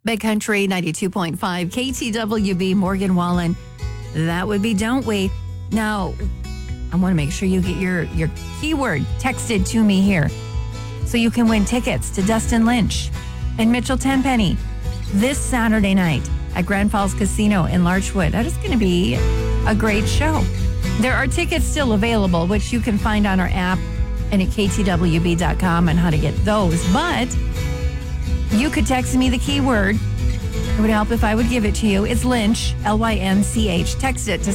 Big Country 92.5, KTWB, Morgan Wallen. That would be Don't We. Now, I want to make sure you get your keyword texted to me here so you can win tickets to Dustin Lynch and Mitchell Tenpenny this Saturday night at Grand Falls Casino in Larchwood. That is going to be a great show. There are tickets still available, which you can find on our app and at ktwb.com and how to get those. But you could text me the keyword. It would help if I would give it to you. It's Lynch, Lynch. Text it to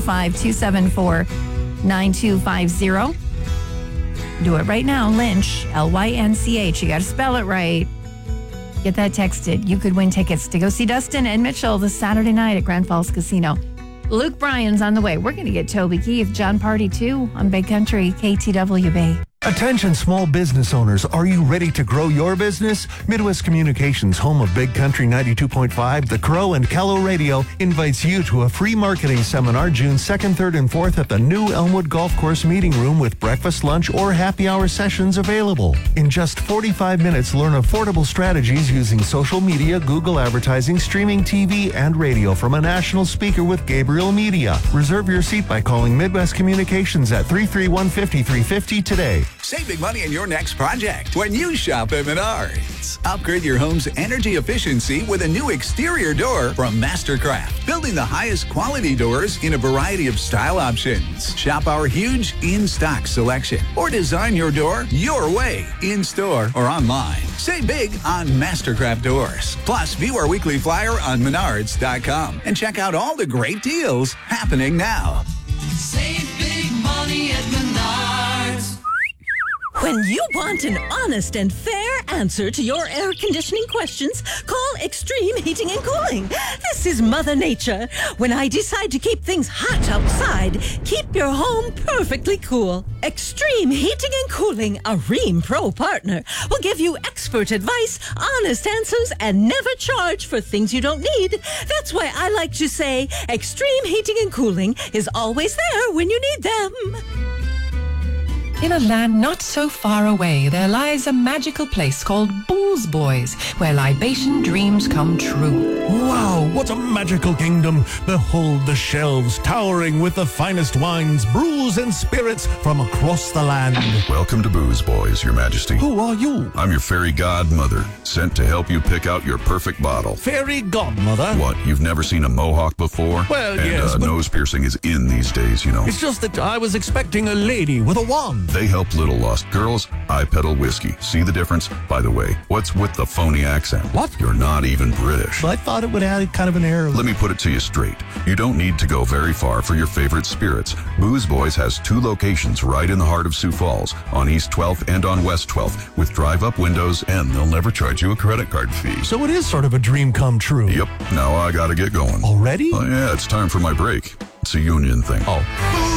605-274-9250. Do it right now, Lynch, Lynch. You got to spell it right. Get that texted. You could win tickets to go see Dustin and Mitchell this Saturday night at Grand Falls Casino. Luke Bryan's on the way. We're going to get Toby Keith, John Party too on Big Country, KTWB. Attention small business owners, are you ready to grow your business? Midwest Communications, home of Big Country 92.5, The Crow and Callow Radio, invites you to a free marketing seminar June 2nd, 3rd, and 4th at the new Elmwood Golf Course Meeting Room with breakfast, lunch, or happy hour sessions available. In just 45 minutes, learn affordable strategies using social media, Google advertising, streaming TV, and radio from a national speaker with Gabriel Media. Reserve your seat by calling Midwest Communications at 331-5350 today. Save big money in your next project when you shop at Menards. Upgrade your home's energy efficiency with a new exterior door from Mastercraft, building the highest quality doors in a variety of style options. Shop our huge in-stock selection or design your door your way, in-store or online. Save big on Mastercraft doors. Plus, view our weekly flyer on Menards.com and check out all the great deals happening now. Save big money at Menards. When you want an honest and fair answer to your air conditioning questions, call Extreme Heating and Cooling. This is Mother Nature. When I decide to keep things hot outside, keep your home perfectly cool. Extreme Heating and Cooling, a Rheem Pro partner, will give you expert advice, honest answers, and never charge for things you don't need. That's why I like to say Extreme Heating and Cooling is always there when you need them. In a land not so far away, there lies a magical place called Booze Boys, where libation dreams come true. Wow, what a magical kingdom! Behold the shelves towering with the finest wines, brews, and spirits from across the land. Welcome to Booze Boys, Your Majesty. Who are you? I'm your fairy godmother, sent to help you pick out your perfect bottle. Fairy godmother? What, you've never seen a mohawk before? Well, and, yes, but nose piercing is in these days, you know. it's just that I was expecting a lady with a wand. They help little lost girls. I peddle whiskey. See the difference? By the way, what's with the phony accent? What? You're not even British. I thought it would add kind of an air. Let me put it to you straight. You don't need to go very far for your favorite spirits. Booze Boys has 2 locations right in the heart of Sioux Falls, on East 12th and on West 12th, with drive-up windows, and they'll never charge you a credit card fee. So it is sort of a dream come true. Yep. Now I gotta get going. Already? Oh, yeah, it's time for my break. It's a union thing. Oh.